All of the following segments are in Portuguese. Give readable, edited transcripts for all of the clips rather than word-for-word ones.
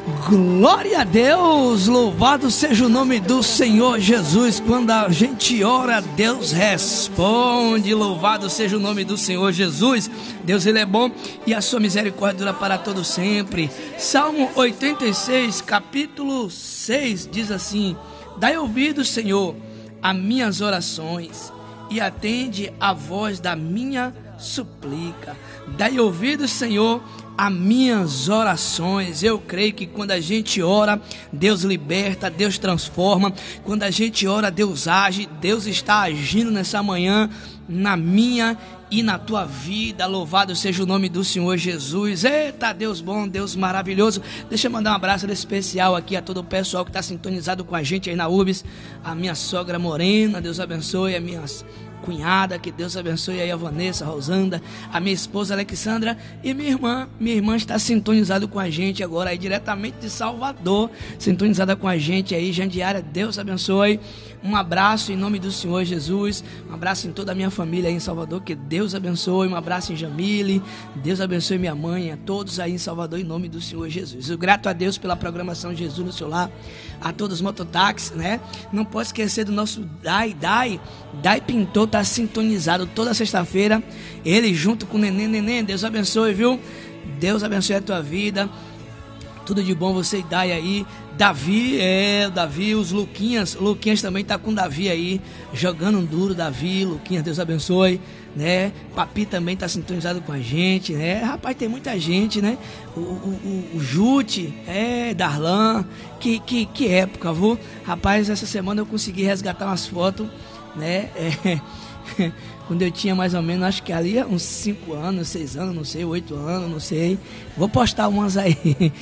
Glória a Deus, louvado seja o nome do Senhor Jesus. Quando a gente ora, Deus responde. Louvado seja o nome do Senhor Jesus. Deus, Ele é bom e a sua misericórdia dura para todo sempre. Salmo 86, capítulo 6, diz assim: dai ouvidos, Senhor, a minhas orações e atende a voz da minha súplica. Dai ouvidos, Senhor, a minhas orações. Eu creio que quando a gente ora, Deus liberta, Deus transforma. Quando a gente ora, Deus age. Deus está agindo nessa manhã na minha e na tua vida. Louvado seja o nome do Senhor Jesus. Eita, Deus bom, Deus maravilhoso. Deixa eu mandar um abraço especial aqui a todo o pessoal que está sintonizado com a gente aí na URBS. A minha sogra Morena, Deus abençoe. A minha cunhada, que Deus abençoe aí a Vanessa, a Rosanda, a minha esposa Alexandra e minha irmã está sintonizada com a gente agora aí diretamente de Salvador, sintonizada com a gente aí, Jandiara, Deus abençoe. Um abraço em nome do Senhor Jesus, um abraço em toda a minha família aí em Salvador, que Deus abençoe. Um abraço em Jamile, Deus abençoe minha mãe, a todos aí em Salvador, em nome do Senhor Jesus. Eu grato a Deus pela programação Jesus no seu lar, a todos os mototáxis, né? Não posso esquecer do nosso Dai Pintor, tá sintonizado toda sexta-feira, ele junto com o Neném, Deus abençoe, viu? Deus abençoe a tua vida, tudo de bom você e Dai aí. Davi, os Luquinhas também tá com o Davi aí, jogando um duro. Davi, Luquinhas, Deus abençoe, né? Papi também tá sintonizado com a gente, né? Rapaz, tem muita gente, né? O Jute, Darlan, que época, viu? Rapaz, essa semana eu consegui resgatar umas fotos, né? Quando eu tinha mais ou menos, acho que ali uns 5 anos, 6 anos, não sei, 8 anos, não sei. Vou postar umas aí.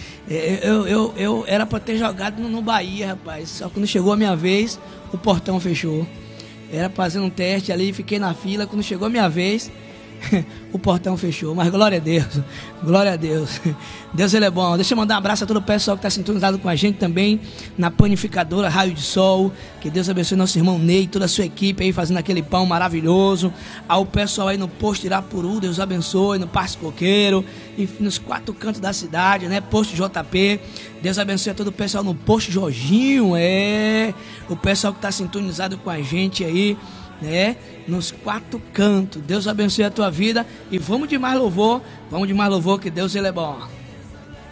Eu era pra ter jogado no Bahia, rapaz. Só quando chegou a minha vez, o portão fechou. Era pra fazer um teste ali, fiquei na fila. Quando chegou a minha vez, o portão fechou. Mas glória a Deus, glória a Deus. Deus, Ele é bom. Deixa eu mandar um abraço a todo o pessoal que está sintonizado com a gente também na panificadora Raio de Sol. Que Deus abençoe nosso irmão Ney, toda a sua equipe aí fazendo aquele pão maravilhoso. Ao pessoal aí no posto Irapuru, Deus abençoe, no Parque Coqueiro, enfim, nos 4 cantos da cidade, né? Posto JP, Deus abençoe a todo o pessoal no posto Jorginho, o pessoal que está sintonizado com a gente aí, né? Nos 4 cantos. Deus abençoe a tua vida e vamos de mais louvor, que Deus, Ele é bom.